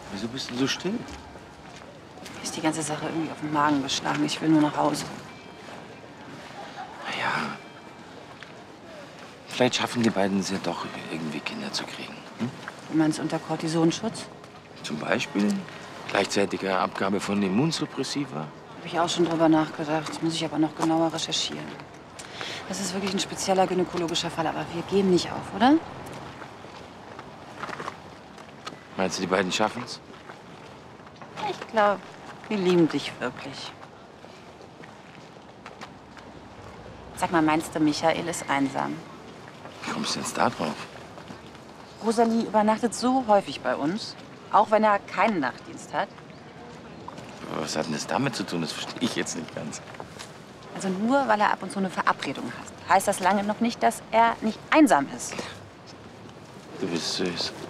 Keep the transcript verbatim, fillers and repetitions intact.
Wieso bist du so still? Mir ist die ganze Sache irgendwie auf den Magen geschlagen. Ich will nur nach Hause. Na ja. Vielleicht schaffen die beiden es ja doch, irgendwie Kinder zu kriegen. Hm? Du meinst unter Kortisonschutz? Zum Beispiel gleichzeitige Abgabe von Immunsuppressiva. Habe ich auch schon drüber nachgedacht. Das muss ich aber noch genauer recherchieren. Das ist wirklich ein spezieller gynäkologischer Fall, aber wir geben nicht auf, oder? Meinst du, die beiden schaffen es? Ich glaube, wir lieben dich wirklich. Sag mal, meinst du, Michael ist einsam? Wie kommst du jetzt da drauf? Rosalie übernachtet so häufig bei uns, auch wenn er keinen Nachtdienst hat. Aber was hat denn das damit zu tun? Das verstehe ich jetzt nicht ganz. Also nur, weil er ab und zu eine Verabredung hat, heißt das lange noch nicht, dass er nicht einsam ist. Du bist süß.